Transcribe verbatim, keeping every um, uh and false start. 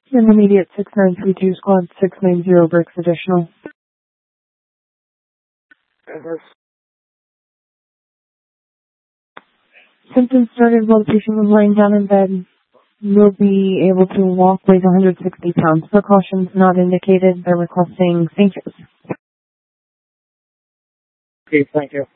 Intermediate six nine three two, squad six nine zero, bricks additional. Symptoms started while the patient was lying down in bed. Will be able to walk, weighs one hundred sixty pounds. Precautions not indicated. They're requesting Saint Joe's. Okay, thank you.